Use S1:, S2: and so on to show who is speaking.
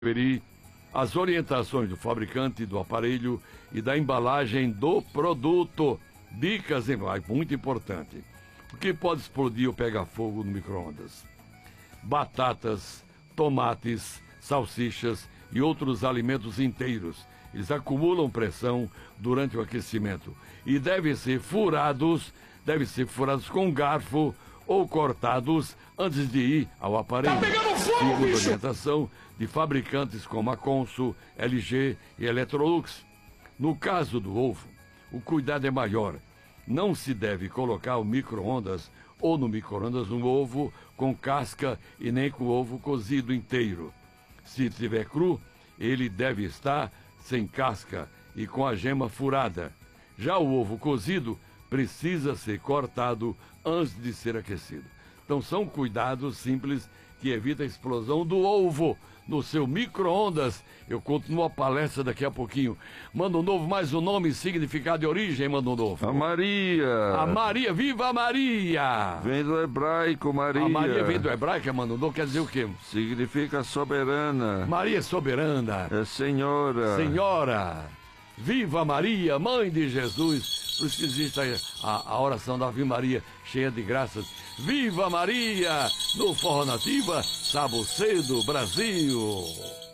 S1: conferir as orientações do fabricante do aparelho e da embalagem do produto. Dicas, muito importante. O que pode explodir ou pegar fogo no micro-ondas? Batatas, tomates, salsichas e outros alimentos inteiros. Eles acumulam pressão durante o aquecimento e devem ser furados com garfo ou cortados antes de ir ao aparelho.
S2: Tá pegando fogo,
S1: segundo
S2: bicho!
S1: orientação de fabricantes como a Consul, LG e Electrolux. No caso do ovo, o cuidado é maior. Não se deve colocar o micro-ondas ou no micro-ondas um ovo com casca e nem com o ovo cozido inteiro. Se estiver cru, ele deve estar sem casca e com a gema furada. Já o ovo cozido precisa ser cortado antes de ser aquecido. Então são cuidados simples que evitam a explosão do ovo no seu micro-ondas. Eu conto numa palestra daqui a pouquinho. Mano Novo, mais um nome e significado de origem, Mano Novo.
S3: A Maria.
S1: A Maria, viva a Maria!
S3: Vem do hebraico, Maria.
S1: A Maria vem do hebraico, Mano Novo, quer dizer o quê?
S3: Significa soberana.
S1: Maria é soberana.
S3: É senhora.
S1: Senhora. Viva Maria, Mãe de Jesus. Por isso que existe a oração da Ave Maria, cheia de graças. Viva Maria, no Forró Nativa, sábado cedo, Brasil.